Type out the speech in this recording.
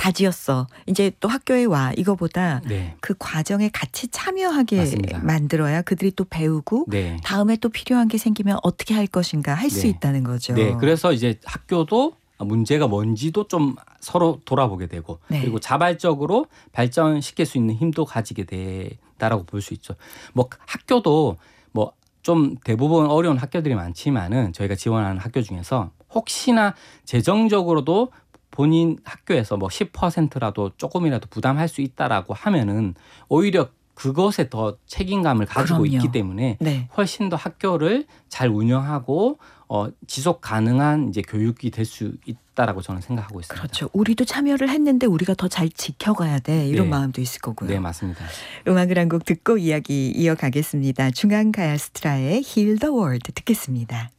다 지었어. 이제 또 학교에 와. 이거보다 네. 그 과정에 같이 참여하게 맞습니다. 만들어야 그들이 또 배우고 네. 다음에 또 필요한 게 생기면 어떻게 할 것인가 할 수 네. 있다는 거죠. 네. 그래서 이제 학교도 문제가 뭔지도 좀 서로 돌아보게 되고 네. 그리고 자발적으로 발전시킬 수 있는 힘도 가지게 된다라고 볼 수 있죠. 뭐 학교도 뭐 좀 대부분 어려운 학교들이 많지만은 저희가 지원하는 학교 중에서 혹시나 재정적으로도 본인 학교에서 뭐 10%라도 조금이라도 부담할 수 있다라고 하면은 오히려 그것에 더 책임감을 가지고 그럼요. 있기 때문에 네. 훨씬 더 학교를 잘 운영하고 지속 가능한 이제 교육이 될 수 있다라고 저는 생각하고 있습니다. 그렇죠. 우리도 참여를 했는데 우리가 더 잘 지켜가야 돼. 이런 네. 마음도 있을 거고요. 네, 맞습니다. 음악을 한 곡 듣고 이야기 이어가겠습니다. 중앙가야스트라의 Heal the World 듣겠습니다.